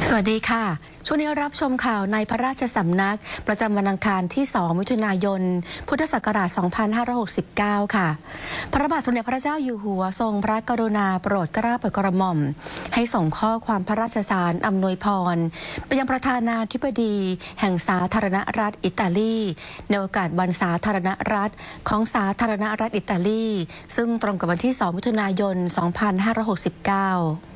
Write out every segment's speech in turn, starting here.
สวัสดีค่ะช่วงนี้รับชมข่าวในพระราชสำนักประจำวันอังคารที่ 2 มิถุนายน พุทธศักราช 2569 ค่ะพระบาทสมเด็จพระเจ้าอยู่หัวทรงพระกรุณาโปรดเกล้าโปรดกระหม่อมให้ส่งข้อความพระราชสารอำนวยพรไปยังประธานาธิบดีแห่งสาธารณรัฐอิตาลีในโอกาสวันสาธารณรัฐของสาธารณรัฐอิตาลีซึ่งตรงกับวันที่ 2 มิถุนายน 2569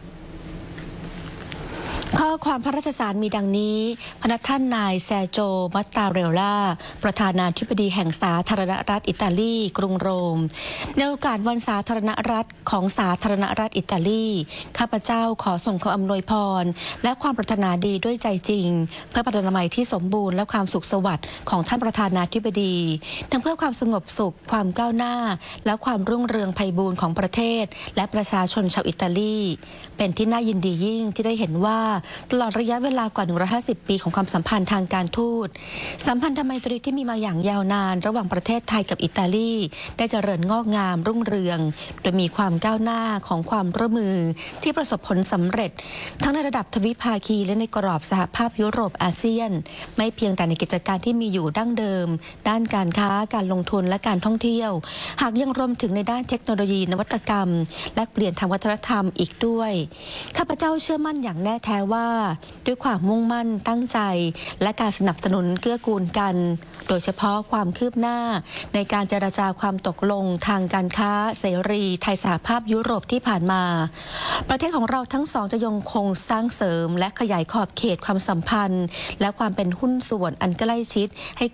ข้อความพระราชสารมีดังนี้พระท่านนายแซโจ มัตตาเรลล่าประธานาธิบดีแห่งสาธารณรัฐอิตาลีกรุงโรมในโอกาสวันสาธารณรัฐของสาธารณรัฐอิตาลีข้าพเจ้าขอส่งความอำนวยพรและความปรารถนาดีด้วยใจจริงเพื่อพระนามัยที่สมบูรณ์และความสุขสวัสดิ์ของท่านประธานาธิบดีทั้งเพื่อความสงบสุขความก้าวหน้าและความรุ่งเรืองไพบูลย์ของประเทศและประชาชนชาวอิตาลีเป็นที่น่ายินดียิ่งที่ได้เห็นว่าตลอดระยะเวลากว่า150 ปีของความสัมพันธ์ทางการทูตสัมพันธไมตรีที่มีมาอย่างยาวนานระหว่างประเทศไทยกับอิตาลีได้เจริญงอกงามรุ่งเรืองโดยมีความก้าวหน้าของความร่วมมือที่ประสบผลสำเร็จทั้งในระดับทวิภาคีและในกรอบสหภาพยุโรปอาเซียนไม่เพียงแต่ในกิจการที่มีอยู่ดั้งเดิมด้านการค้าการลงทุนและการท่องเที่ยวหากยังรวมถึงในด้านเทคโนโลยีนวัตกรรมและเปลี่ยนทางวัฒนธรรมอีกด้วยข้าพเจ้าเชื่อมั่นอย่างแน่แท้ว่าด้วยความมุ่งมั่นตั้งใจและการสนับสนุนเกื้อกูลกันโดยเฉพาะความคืบหน้าในการเจรจาความตกลงทางการค้าเสรีไทยสหภาพยุโรปที่ผ่านมาประเทศของเราทั้งสองจะยังคงสร้างเสริมและขยายขอบเขตความสัมพันธ์และความเป็นหุ้นส่วนอันใกล้ชิดให้